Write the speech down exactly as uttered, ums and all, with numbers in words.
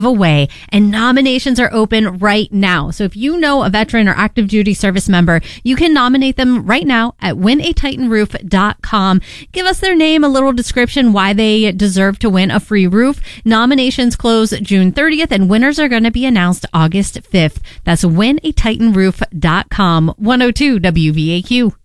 away, and nominations are open right now. So if you know a veteran or active duty service member, you can nominate them right now at win a titan roof dot com. Give us their name, a little description, why they deserve to win a free roof. Nominations close June thirtieth, and winners are going to be announced August fifth. That's win a titan roof dot com. one oh two W V A Q.